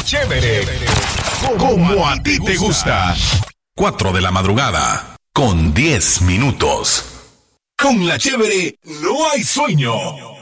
Chévere. Como a ti te gusta. 4 de la madrugada, con 10 minutos. Con la Chévere no hay sueño.